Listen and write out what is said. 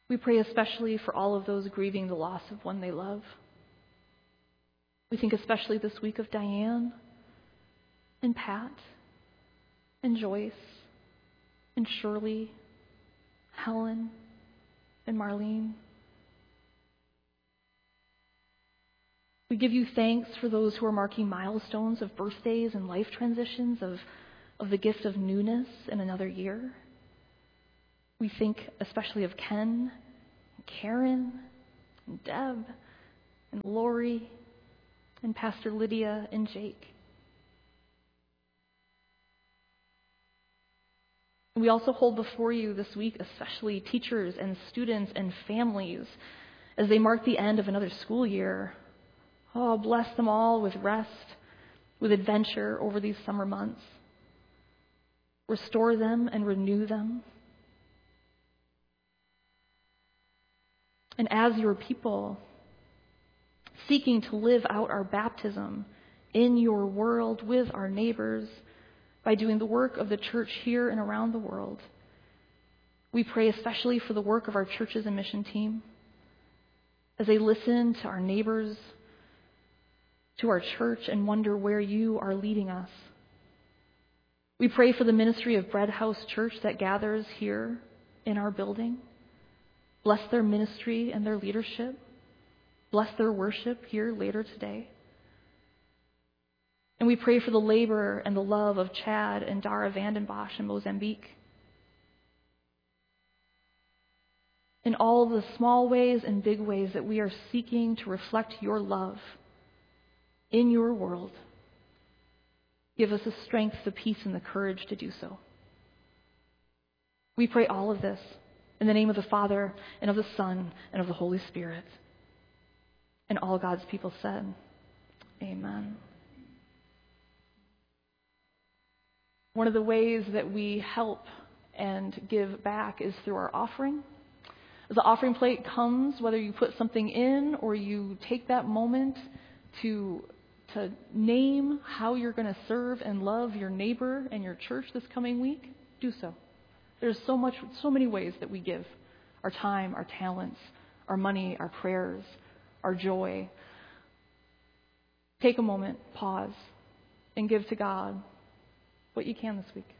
We pray especially for all of those grieving the loss of one they love. We think especially this week of Diane and Pat and Joyce and Shirley, Helen and Marlene. We give you thanks for those who are marking milestones of birthdays and life transitions, of the gift of newness in another year. We think especially of Ken, and Karen, and Deb, and Lori, and Pastor Lydia and Jake. We also hold before you this week especially teachers and students and families as they mark the end of another school year. Oh, bless them all with rest, with adventure over these summer months. Restore them and renew them. And as your people, seeking to live out our baptism in your world with our neighbors by doing the work of the church here and around the world, we pray especially for the work of our churches and mission team as they listen to our neighbors, to our church, and wonder where you are leading us. We pray for the ministry of Bread House Church that gathers here in our building. Bless their ministry and their leadership. Bless their worship here later today. And we pray for the labor and the love of Chad and Dara Vandenbosch in Mozambique. In all the small ways and big ways that we are seeking to reflect your love in your world, give us the strength, the peace, and the courage to do so. We pray all of this in the name of the Father, and of the Son, and of the Holy Spirit. And all God's people said, amen. One of the ways that we help and give back is through our offering. As the offering plate comes, whether you put something in or you take that moment to name how you're going to serve and love your neighbor and your church this coming week, do so. There's so many ways that we give. Our time, our talents, our money, our prayers, our joy. Take a moment, pause, and give to God what you can this week.